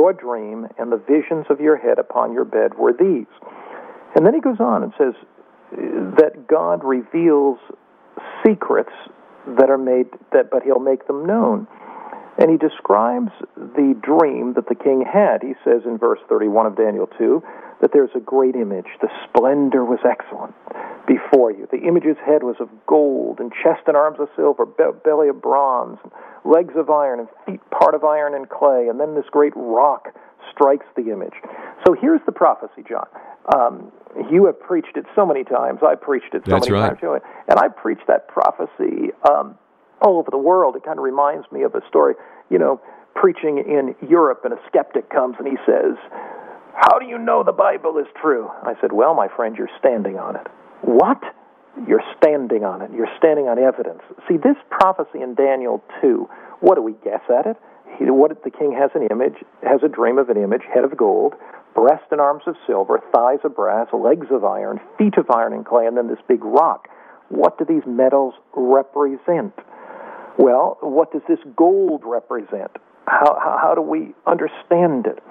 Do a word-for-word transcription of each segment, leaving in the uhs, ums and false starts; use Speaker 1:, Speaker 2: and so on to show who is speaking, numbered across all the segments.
Speaker 1: your dream and the visions of your head upon your bed were these. And then he goes on and says that God reveals secrets that are made, that but he'll make them known. And he describes the dream that the king had. He says in verse thirty-one of Daniel two that there's a great image. The splendor was excellent before you. The image's head was of gold, and chest and arms of silver, be- belly of bronze, and legs of iron, and feet part of iron and clay. And then this great rock strikes the image. So here's the prophecy, John. Um, you have preached it so many times. I preached it so
Speaker 2: That's
Speaker 1: many
Speaker 2: right.
Speaker 1: times. And I preached that prophecy um, all over the world. It kind of reminds me of a story, you know, preaching in Europe, and a skeptic comes and he says, "How do you know the Bible is true?" I said, "Well, my friend, you're standing on it." "What?" "You're standing on it. You're standing on evidence." See, this prophecy in Daniel two, what do we guess at it? He, what the king has an image, has a dream of an image, head of gold, breast and arms of silver, thighs of brass, legs of iron, feet of iron and clay, and then this big rock. What do these metals represent? Well, what does this gold represent? How, how, how do we understand it?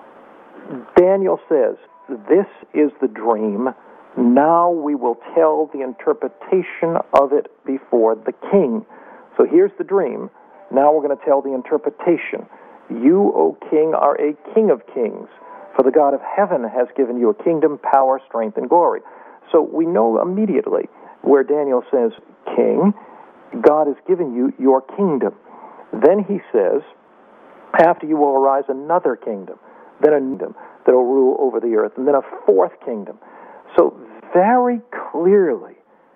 Speaker 1: Daniel says, this is the dream. Now we will tell the interpretation of it before the king. So here's the dream. Now we're going to tell the interpretation. You, O king, are a king of kings, for the God of heaven has given you a kingdom, power, strength, and glory. So we know immediately where Daniel says, king, God has given you your kingdom. Then he says, after you will arise another kingdom, then a kingdom that will rule over the earth, and then a fourth kingdom. So very clearly,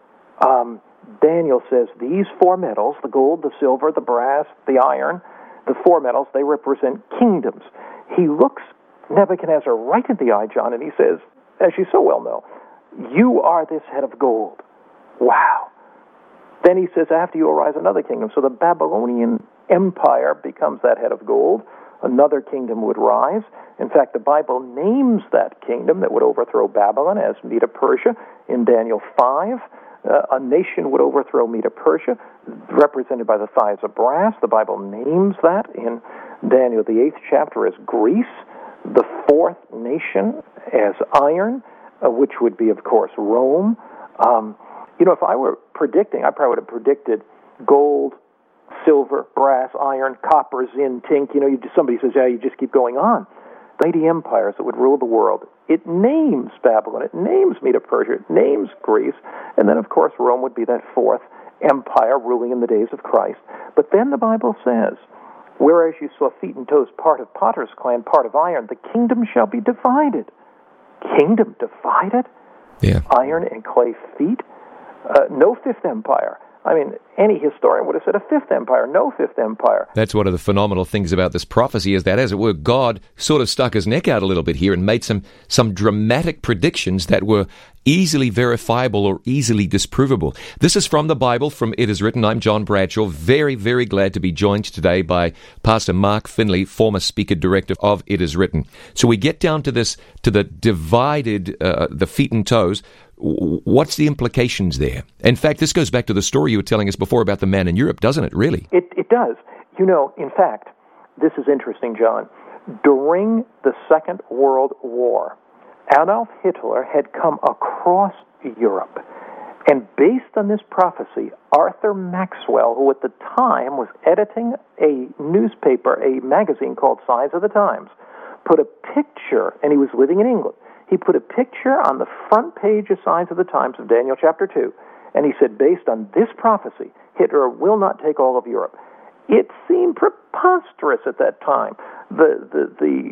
Speaker 1: um, Daniel says these four metals, the gold, the silver, the brass, the iron, the four metals, they represent kingdoms. He looks Nebuchadnezzar right in the eye, John, and he says, as you so well know, you are this head of gold. Wow. Then he says, after you arise another kingdom. So the Babylonian Empire becomes that head of gold. Another kingdom would rise. In fact, the Bible names that kingdom that would overthrow Babylon as Medo-Persia in Daniel five. Uh, a nation would overthrow Medo-Persia, represented by the thighs of brass. The Bible names that in Daniel, the eighth chapter, as Greece. The fourth nation as iron, uh, which would be, of course, Rome. Um, you know, if I were predicting, I probably would have predicted gold, silver, brass, iron, copper, zinc, tin. You know, you just, somebody says, yeah, you just keep going on. The mighty empires that would rule the world. It names Babylon. It names Medo-Persia. It names Greece. And then, of course, Rome would be that fourth empire ruling in the days of Christ. But then the Bible says, whereas you saw feet and toes, part of potter's clay and part of iron, the kingdom shall be divided. Kingdom divided?
Speaker 2: Yeah.
Speaker 1: Iron and clay feet? Uh, no fifth empire. I mean, any historian would have said a fifth empire, no fifth empire.
Speaker 2: That's one of the phenomenal things about this prophecy, is that, as it were, God sort of stuck his neck out a little bit here and made some, some dramatic predictions that were easily verifiable or easily disprovable. This is from the Bible, from It Is Written. I'm John Bradshaw, very, very glad to be joined today by Pastor Mark Finley, former speaker director of It Is Written. So we get down to this, to the divided, uh, the feet and toes. What's the implications there? In fact, this goes back to the story you were telling us before about the man in Europe, doesn't it, really?
Speaker 1: It, it does. You know, in fact, this is interesting, John. During the Second World War, Adolf Hitler had come across Europe. And based on this prophecy, Arthur Maxwell, who at the time was editing a newspaper, a magazine called Signs of the Times, put a picture, and he was living in England. He put a picture on the front page of Signs of the Times of Daniel chapter two, and he said, based on this prophecy, Hitler will not take all of Europe. It seemed preposterous at that time. The, the,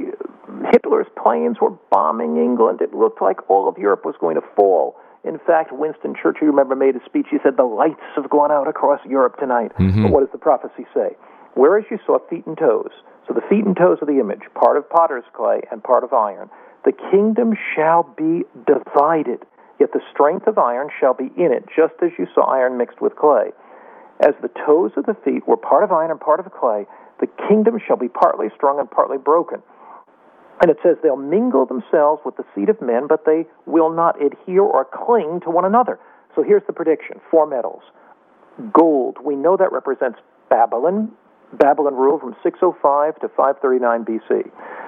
Speaker 1: the Hitler's planes were bombing England. It looked like all of Europe was going to fall. In fact, Winston Churchill, you remember, made a speech. He said, the lights have gone out across Europe tonight. Mm-hmm. But what does the prophecy say? Whereas you saw feet and toes, so the feet and toes of the image, part of potter's clay and part of iron, the kingdom shall be divided, yet the strength of iron shall be in it, just as you saw iron mixed with clay. As the toes of the feet were part of iron and part of clay, the kingdom shall be partly strong and partly broken. And it says they'll mingle themselves with the seed of men, but they will not adhere or cling to one another. So here's the prediction. Four metals. Gold, we know that represents Babylon. Babylon ruled from six oh five to five thirty-nine B C.